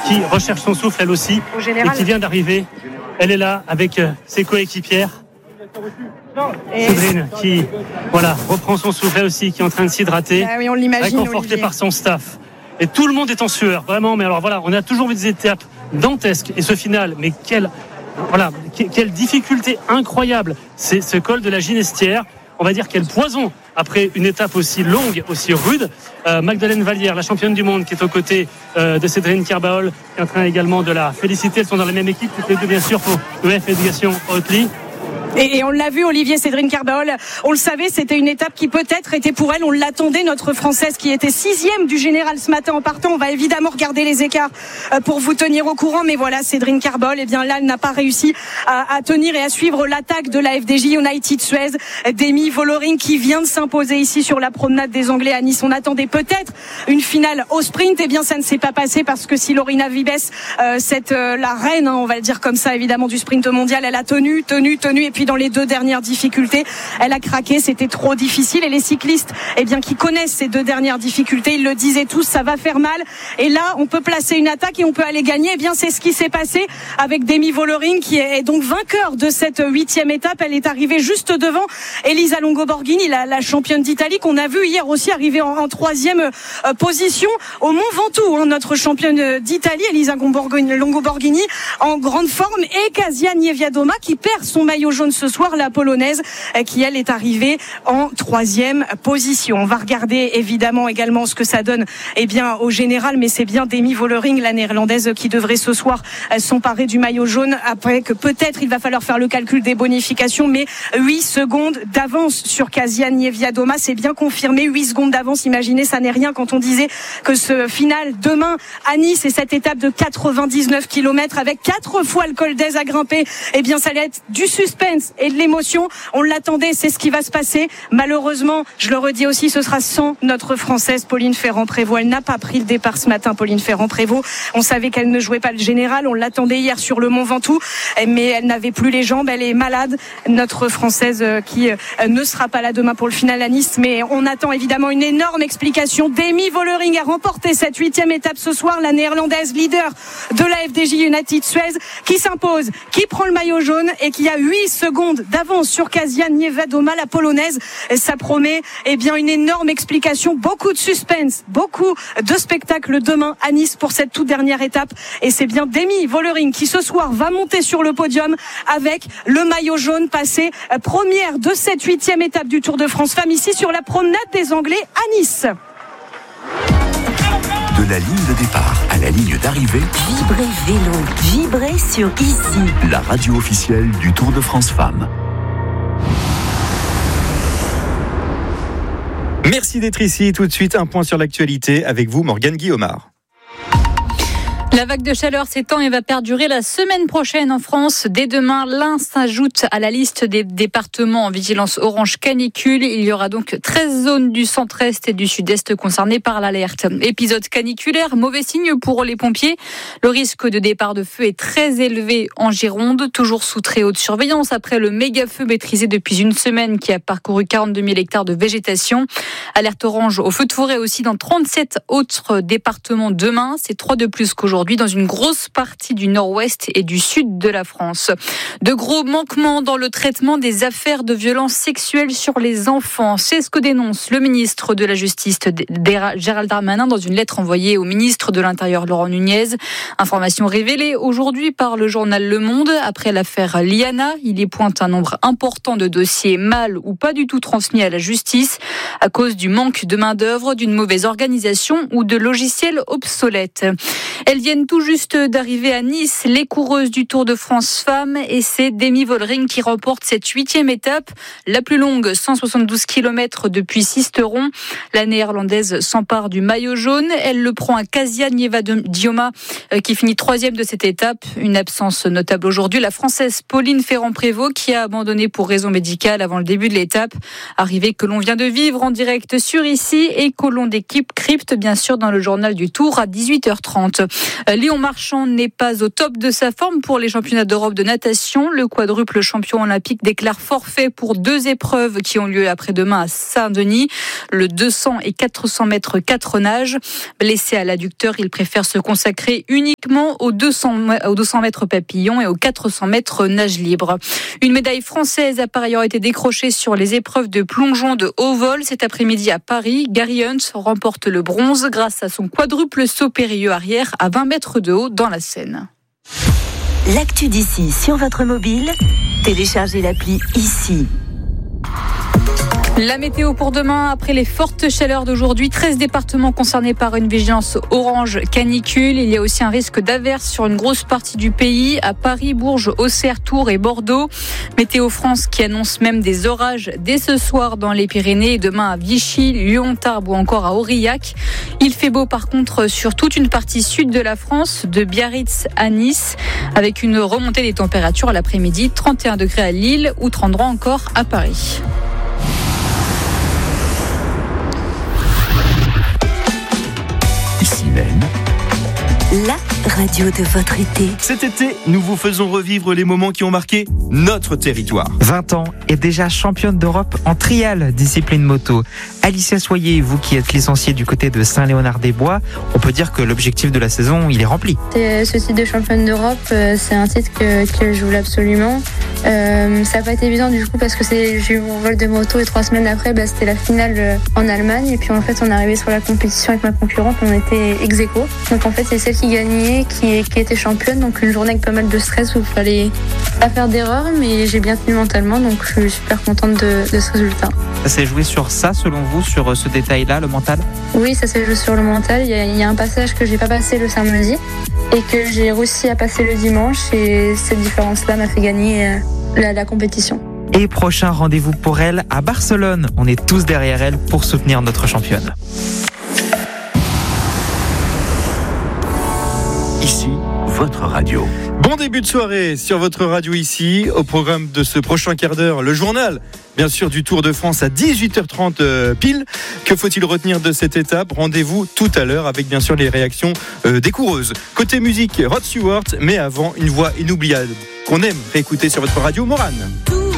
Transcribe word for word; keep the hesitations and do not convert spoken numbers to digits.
qui recherche son souffle elle aussi et qui vient d'arriver. Elle est là avec ses coéquipières. Séverine qui voilà, reprend son souffle elle aussi, qui est en train de s'hydrater, ah oui, on l'imagine, réconfortée Olivier. par son staff. Et tout le monde est en sueur, vraiment. Mais alors voilà, on a toujours vu des étapes dantesques. Et ce final, mais quelle, voilà, quelle difficulté incroyable. C'est ce col de la Ginestière. On va dire quel poison après une étape aussi longue, aussi rude. Euh, Magdalene Vallière, la championne du monde, qui est aux côtés euh, de Séverine Kerbaol, qui est en train également de la féliciter. Elles sont dans la même équipe, toutes les deux bien sûr pour E F Éducation Hautely. Et, et on l'a vu, Olivier, Séverine Kerbaol, on le savait, c'était une étape qui peut-être était pour elle. On l'attendait, notre Française qui était sixième du général ce matin en partant. On va évidemment regarder les écarts pour vous tenir au courant. Mais voilà, Séverine Kerbaol, eh bien là, elle n'a pas réussi à, à tenir et à suivre l'attaque de la F D J United Suez. Demi Vollering qui vient de s'imposer ici sur la promenade des Anglais à Nice. On attendait peut-être une finale au sprint. Eh bien, ça ne s'est pas passé parce que si Lorina Wiebes, euh, cette euh, la reine, hein, on va le dire comme ça, évidemment, du sprint mondial, elle a tenu, tenu, tenu. Et puis dans les deux dernières difficultés, elle a craqué, c'était trop difficile. Et les cyclistes, eh bien, qui connaissent ces deux dernières difficultés, ils le disaient tous, ça va faire mal. Et là, on peut placer une attaque et on peut aller gagner. Eh bien, c'est ce qui s'est passé avec Demi Vollering, qui est donc vainqueur de cette huitième étape. Elle est arrivée juste devant Elisa Longo Borghini, la, la championne d'Italie, qu'on a vu hier aussi arriver en, en troisième euh, position au Mont Ventoux. Hein, notre championne d'Italie, Elisa Longo Borghini, en grande forme, et Kasia Niewiadoma qui perd son maillot jaune ce soir, la polonaise, qui elle est arrivée en troisième position. On va regarder évidemment également ce que ça donne, eh bien, au général, mais c'est bien Demi Vollering, la néerlandaise, qui devrait ce soir s'emparer du maillot jaune, après que peut-être il va falloir faire le calcul des bonifications, mais huit secondes d'avance sur Kasia Niewiadoma, c'est bien confirmé. huit secondes d'avance, imaginez, ça n'est rien quand on disait que ce final demain à Nice et cette étape de quatre-vingt-dix-neuf kilomètres avec quatre fois le col d'Aise à grimper, eh bien ça allait être du suspense et de l'émotion. On l'attendait, c'est ce qui va se passer. Malheureusement, je le redis aussi, ce sera sans notre Française Pauline Ferrand-Prévot. Elle n'a pas pris le départ ce matin, Pauline Ferrand-Prévot. On savait qu'elle ne jouait pas le général. On l'attendait hier sur le Mont Ventoux, mais elle n'avait plus les jambes. Elle est malade, notre Française, qui ne sera pas là demain pour le final à Nice. Mais on attend évidemment une énorme explication. Demi Vollering a remporté cette huitième étape ce soir. La néerlandaise leader de la F D J United Suez, qui s'impose, qui prend le maillot jaune et qui a huit secondes d'avance sur Kasia Niewiadoma, la polonaise. Ça promet, eh bien, une énorme explication, beaucoup de suspense, beaucoup de spectacles demain à Nice pour cette toute dernière étape. Et c'est bien Demi Vollering qui ce soir va monter sur le podium avec le maillot jaune, passé première de cette huitième étape du Tour de France Femmes ici sur la promenade des Anglais à Nice. De la ligne de départ à la ligne d'arrivée, Vibrez Vélo, vibrez sur Ici, la radio officielle du Tour de France Femmes. Merci d'être ici. Tout de suite, un point sur l'actualité avec vous, Morgane Guillaumard. La vague de chaleur s'étend et va perdurer la semaine prochaine en France. Dès demain, l'Ain s'ajoute à la liste des départements en vigilance orange canicule. Il y aura donc treize zones du centre-est et du sud-est concernées par l'alerte. Épisode caniculaire, mauvais signe pour les pompiers. Le risque de départ de feu est très élevé en Gironde, toujours sous très haute surveillance après le méga feu maîtrisé depuis une semaine qui a parcouru quarante-deux mille hectares de végétation. Alerte orange au feu de forêt aussi dans trente-sept autres départements demain. C'est trois de plus qu'aujourd'hui dans une grosse partie du nord-ouest et du sud de la France. De gros manquements dans le traitement des affaires de violences sexuelles sur les enfants. C'est ce que dénonce le ministre de la Justice, Gérald Darmanin, dans une lettre envoyée au ministre de l'Intérieur, Laurent Nunez. Information révélée aujourd'hui par le journal Le Monde. Après l'affaire Liana, il y pointe un nombre important de dossiers mal ou pas du tout transmis à la justice à cause du manque de main-d'œuvre, d'une mauvaise organisation ou de logiciels obsolètes. Elles viennent tout juste d'arriver à Nice, les coureuses du Tour de France Femmes, et c'est Demi Vollering qui remporte cette huitième étape, la plus longue, cent soixante-douze kilomètres depuis Sisteron. La néerlandaise s'empare du maillot jaune, elle le prend à Kasia Niewiadoma qui finit troisième de cette étape. Une absence notable aujourd'hui, la Française Pauline Ferrand-Prévot qui a abandonné pour raison médicale avant le début de l'étape. Arrivée que l'on vient de vivre en direct sur Ici et que l'on d'équipe crypte bien sûr dans le journal du Tour à dix-huit heures trente. Léon Marchand n'est pas au top de sa forme pour les championnats d'Europe de natation. Le quadruple champion olympique déclare forfait pour deux épreuves qui ont lieu après-demain à Saint-Denis, le deux cents et quatre cents mètres quatre nages. Blessé à l'adducteur, il préfère se consacrer uniquement aux deux cents mètres papillon et aux quatre cents mètres nage libre. Une médaille française a par ailleurs été décrochée sur les épreuves de plongeon de haut vol cet après-midi à Paris. Gary Hunt remporte le bronze grâce à son quadruple saut périlleux arrière à vingt mètres de haut dans la Seine. L'actu d'ici sur votre mobile, téléchargez l'appli ici. La météo pour demain, après les fortes chaleurs d'aujourd'hui, treize départements concernés par une vigilance orange canicule. Il y a aussi un risque d'averse sur une grosse partie du pays, à Paris, Bourges, Auxerre, Tours et Bordeaux. Météo France qui annonce même des orages dès ce soir dans les Pyrénées et demain à Vichy, Lyon, Tarbes ou encore à Aurillac. Il fait beau par contre sur toute une partie sud de la France, de Biarritz à Nice, avec une remontée des températures à l'après-midi, trente et un degrés à Lille ou trente-trois encore à Paris. Ici même, La radio de votre été. Cet été, nous vous faisons revivre les moments qui ont marqué notre territoire. vingt ans et déjà championne d'Europe en trial, discipline moto. Alicia Soyer, vous qui êtes licenciée du côté de Saint-Léonard-des-Bois, on peut dire que l'objectif de la saison, il est rempli. C'est ce titre de championne d'Europe, c'est un titre que, que je voulais absolument. Euh, ça n'a pas été évident du coup parce que c'est, j'ai eu mon vol de moto et trois semaines après, bah, c'était la finale en Allemagne. Et puis en fait, on est arrivé sur la compétition avec ma concurrente, on était ex aequo. Donc en fait, c'est celle qui gagnait, qui, qui était championne. Donc une journée avec pas mal de stress où il fallait pas faire d'erreur, mais j'ai bien tenu mentalement. Donc je suis super contente de, de ce résultat. Ça s'est joué sur ça, selon vous, sur ce détail-là, le mental ? Oui, ça s'est joué sur le mental. Il y a, il y a un passage que j'ai pas passé le samedi et que j'ai réussi à passer le dimanche. Et cette différence-là m'a fait gagner la, la compétition. Et prochain rendez-vous pour elle à Barcelone. On est tous derrière elle pour soutenir notre championne. ici, votre radio. Bon début de soirée sur votre radio ici. Au programme de ce prochain quart d'heure, le journal, bien sûr, du Tour de France à dix-huit heures trente euh, pile. Que faut-il retenir de cette étape ? Rendez-vous tout à l'heure avec bien sûr les réactions euh, des coureuses. Côté musique, Rod Stewart, mais avant, une voix inoubliable qu'on aime réécouter sur votre radio, Morane.